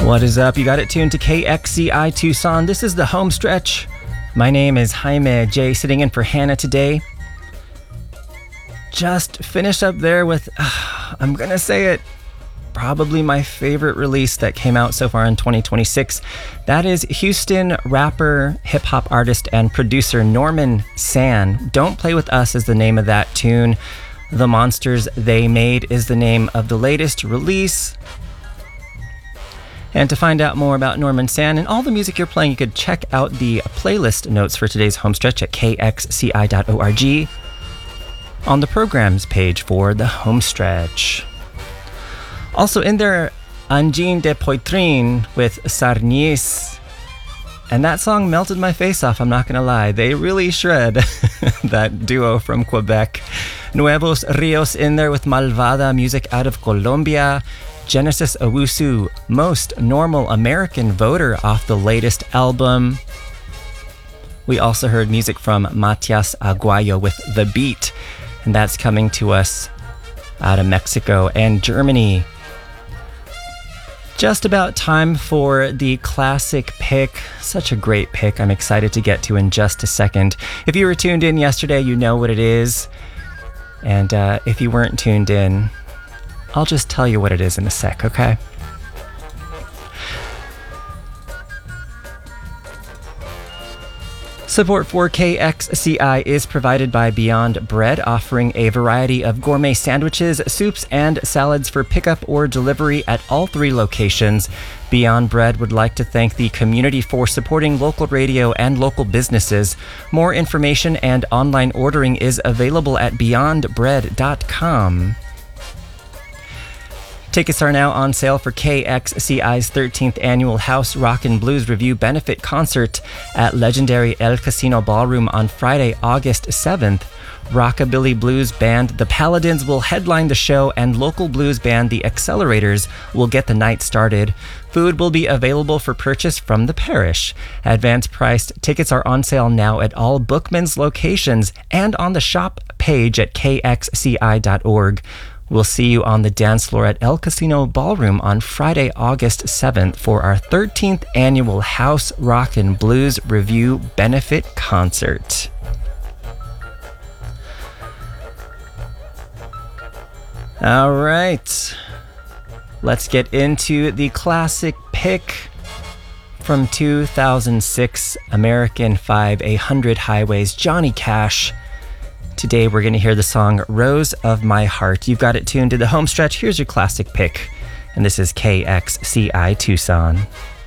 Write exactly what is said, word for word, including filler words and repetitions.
What is up? You got it tuned to K X C I Tucson. This is the home stretch. My name is Jaime J, sitting in for Hannah today. Just finished up there with, uh, I'm going to say it, probably my favorite release that came out so far in twenty twenty-six. That is Houston rapper, hip-hop artist, and producer Norman San. Don't Play With Us is the name of that tune. The Monsters They Made is the name of the latest release. And to find out more about Norman San and all the music you're playing, you could check out the playlist notes for today's homestretch at k x c i dot org on the programs page for the homestretch. Also in there, Anjin de Poitrin with Sarnies. And that song melted my face off, I'm not gonna lie. They really shred, that duo from Quebec. Nuevos Rios in there with Malvada, music out of Colombia. Genesis Owusu, Most Normal American Voter off the latest album. We also heard music from Matias Aguayo with The Beat, and that's coming to us out of Mexico and Germany. Just about time for the classic pick. Such a great pick I'm excited to get to in just a second. If you were tuned in yesterday, you know what it is. And uh, if you weren't tuned in, I'll just tell you what it is in a sec, okay? Support for K X C I is provided by Beyond Bread, offering a variety of gourmet sandwiches, soups, and salads for pickup or delivery at all three locations. Beyond Bread would like to thank the community for supporting local radio and local businesses. More information and online ordering is available at beyond bread dot com. Tickets are now on sale for K X C I's thirteenth Annual House Rock and Blues Review Benefit Concert at legendary El Casino Ballroom on Friday, August seventh. Rockabilly blues band The Paladins will headline the show, and local blues band The Accelerators will get the night started. Food will be available for purchase from the parish. Advance priced tickets are on sale now at all Bookman's locations and on the shop page at k x c i dot org. We'll see you on the dance floor at El Casino Ballroom on Friday, August seventh for our thirteenth Annual House Rock and Blues Review Benefit Concert. All right, let's get into the classic pick from two thousand six, American five, A Hundred Highways, Johnny Cash. Today we're going to hear the song Rose of My Heart. You've got it tuned to the home stretch. Here's your classic pick, and this is K X C I Tucson.